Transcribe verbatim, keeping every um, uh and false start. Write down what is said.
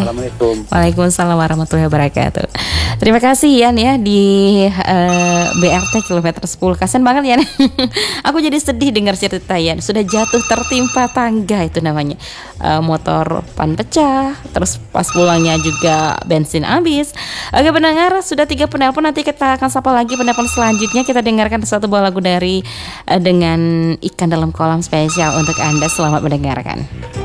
Assalamualaikum. Waalaikumsalam warahmatullahi wabarakatuh. Terima kasih Yan ya di uh, B R T kilometer sepuluh. Kasian banget Yan. Aku jadi sedih dengar cerita Yan. Sudah jatuh tertimpa tangga itu namanya. Uh, motor ban pecah, terus pas pulangnya juga bensin habis. Oke pendengar, sudah tiga penelpon, nanti kita akan sapa lagi penelpon selanjutnya. Kita dengarkan satu buah lagu dari uh, dengan Ikan Dalam Kolam spesial untuk Anda. Selamat mendengarkan.